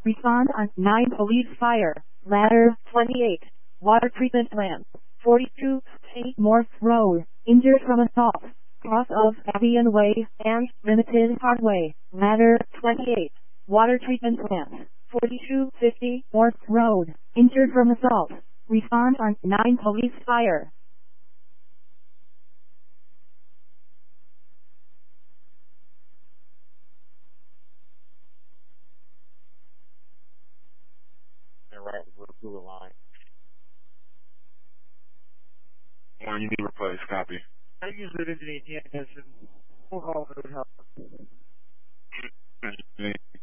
Respond on 9 police fire. Ladder 28. Water treatment plant. 42 St. Morse Road. Injured from assault. Cross of Avian Way and Limited Hardway. Ladder 28. Water treatment plant. 4250 Morse Road. Injured from assault. Respond on 9 police fire. Right, we'll do a line. One you need replaced, copy. I usually didn't need the attention. We'll call it help.